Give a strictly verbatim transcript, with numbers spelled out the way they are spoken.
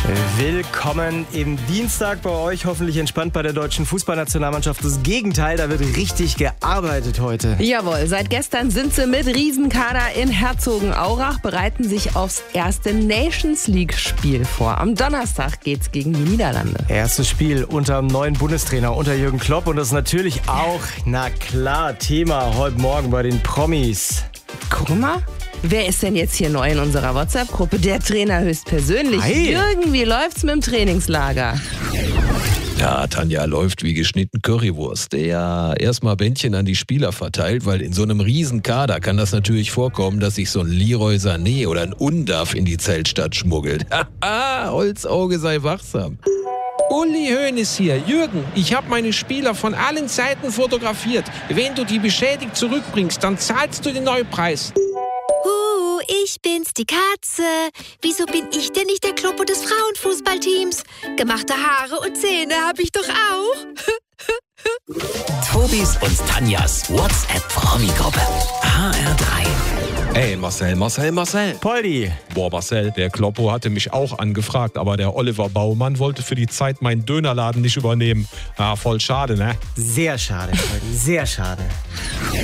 Willkommen im Dienstag bei euch, hoffentlich entspannt bei der deutschen Fußballnationalmannschaft. Das Gegenteil, da wird richtig gearbeitet heute. Jawohl, seit gestern sind sie mit Riesenkader in Herzogenaurach, bereiten sich aufs erste Nations League-Spiel vor. Am Donnerstag geht's gegen die Niederlande. Erstes Spiel unter dem neuen Bundestrainer, unter Jürgen Klopp. Und das ist natürlich auch, na klar, Thema heute Morgen bei den Promis. Guck mal. Wer ist denn jetzt hier neu in unserer WhatsApp-Gruppe? Der Trainer höchstpersönlich. Hi. Jürgen, wie läuft's mit dem Trainingslager? Ja, Tanja läuft wie geschnitten Currywurst, der erstmal Bändchen an die Spieler verteilt, weil in so einem riesen Kader kann das natürlich vorkommen, dass sich so ein Leroy Sané oder ein Undav in die Zeltstadt schmuggelt. Haha, Holzauge sei wachsam. Uli Hoeneß hier. Jürgen, ich habe meine Spieler von allen Seiten fotografiert. Wenn du die beschädigt zurückbringst, dann zahlst du den Neupreis. Uh, ich bin's, die Katze. Wieso bin ich denn nicht der Kloppo des Frauenfußballteams? Gemachte Haare und Zähne habe ich doch auch. Tobis und Tanjas WhatsApp-Promi-Gruppe. H R drei. Ey, Marcel, Marcel, Marcel. Poldi. Boah, Marcel, der Kloppo hatte mich auch angefragt, aber der Oliver Baumann wollte für die Zeit meinen Dönerladen nicht übernehmen. Ah, voll schade, ne? Sehr schade, Poldi, sehr schade.